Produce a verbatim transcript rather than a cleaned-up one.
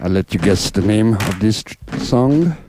I'll let you guess the name of this tr- song.